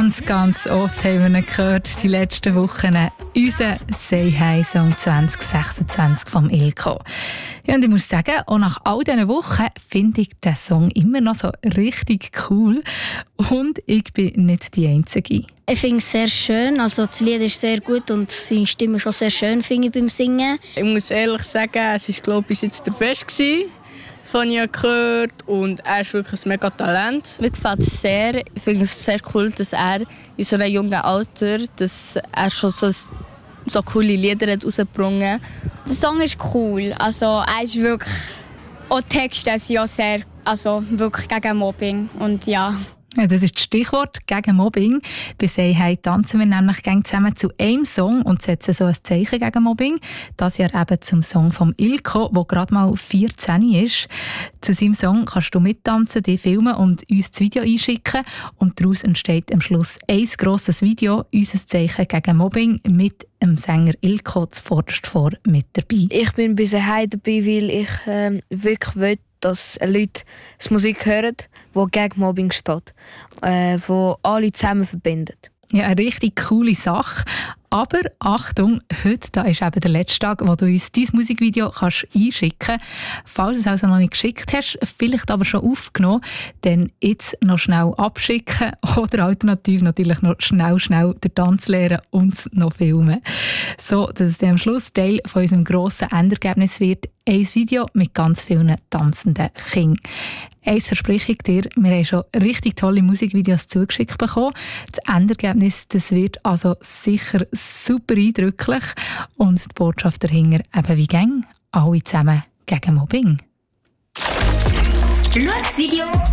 Ganz oft haben wir ihn gehört, die letzten Wochen. Unser «Say Hi Song 2026» vom Ilko. Ja, und ich muss sagen, auch nach all diesen Wochen finde ich den Song immer noch so richtig cool. Und ich bin nicht die Einzige. Ich finde es sehr schön, also das Lied ist sehr gut und seine Stimme schon sehr schön, finde ich, beim Singen. Ich muss ehrlich sagen, es war, glaube ich, bis jetzt der Beste gewesen, von ich gehört, und er ist wirklich ein mega Talent. Mir gefällt es sehr. Ich finde es sehr cool, dass er in so einem jungen Alter, dass er schon so coole Lieder rausgebracht hat. Der Song ist cool, also er ist wirklich, auch die Texte sind ja sehr, also wirklich gegen Mobbing und ja. Ja, das ist das Stichwort gegen Mobbing. Bei «Say Hi» tanzen wir nämlich gerne zusammen zu einem Song und setzen so ein Zeichen gegen Mobbing. Das Jahr eben zum Song vom Ilko, der gerade mal 14 ist. Zu seinem Song kannst du mittanzen, dich filmen und uns das Video einschicken. Und daraus entsteht am Schluss ein grosses Video, unser Zeichen gegen Mobbing, mit dem Sänger Ilko zuvorderst vor mit dabei. Ich bin bei «Say Hi» dabei, weil ich wirklich will, dass Leute die Musik hören, die gegen Mobbing steht, die alle zusammen verbindet. Ja, eine richtig coole Sache. Aber Achtung, heute da ist eben der letzte Tag, wo du uns dein Musikvideo kannst einschicken kannst. Falls du es also noch nicht geschickt hast, vielleicht aber schon aufgenommen, dann jetzt noch schnell abschicken oder alternativ natürlich noch schnell den Tanz lernen und noch filmen. So, dass es dann am Schluss Teil von unserem grossen Endergebnis wird. Ein Video mit ganz vielen tanzenden Kindern. Eins verspreche ich dir, wir haben schon richtig tolle Musikvideos zugeschickt bekommen. Das Endergebnis, das wird also sicher super eindrücklich. Und die Botschaft dahinter eben wie gäng, alle zusammen gegen Mobbing. Schau das Video